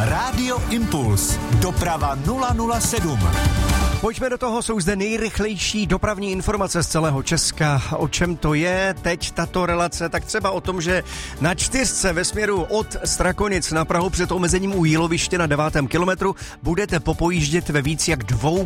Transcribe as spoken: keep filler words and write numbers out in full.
Rádio Impuls. Doprava nula nula sedm. Pojďme do toho, jsou zde nejrychlejší dopravní informace z celého Česka. O čem to je teď tato relace? Tak třeba o tom, že na čtyřce ve směru od Strakonic na Prahu před omezením u Jíloviště na devátém kilometru budete popojíždět ve víc jak dvou